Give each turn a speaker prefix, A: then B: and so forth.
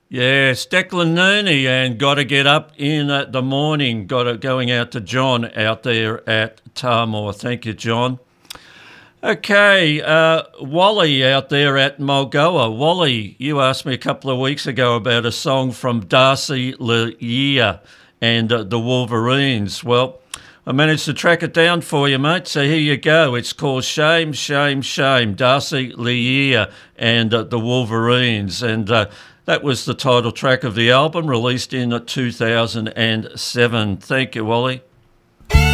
A: Yes, Declan Nooney and got to get up in the morning. Going out to John out there at Tarmore. Thank you, John. Okay, Wally out there at Mulgoa. Wally, you asked me a couple of weeks ago about a song from Darcy Leia and the Wolverines. Well, I managed to track it down for you, mate, so here you go. It's called Shame, Shame, Shame, Darcy Leia and the Wolverines. And that was the title track of the album, released in 2007. Thank you, Wally.